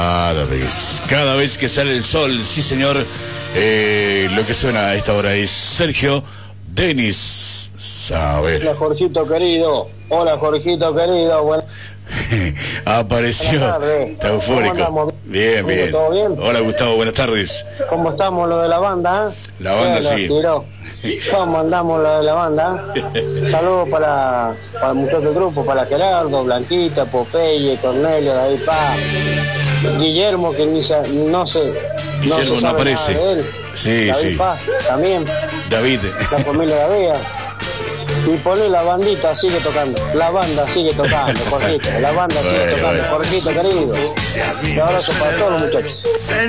Cada vez que sale el sol, sí señor, lo que suena a esta hora es Sergio Denis sabe. Hola Jorgito querido, bueno. Apareció, está eufórico. Bien, bien. ¿Todo bien? Hola Gustavo, buenas tardes. ¿Cómo estamos lo de la banda? La banda sí. ¿Cómo andamos lo de la banda? Saludos para muchos del grupo, para Gerardo, Blanquita, Popeye, Cornelio, David Paz, Guillermo, que no se Guillermo no aparece. Nada de él. Sí, David sí. Paz, también. David. La familia David. Y poné la bandita, sigue tocando. La banda sigue tocando, Jorgito. La banda sigue tocando, Jorgito querido. Un abrazo para todos los muchachos.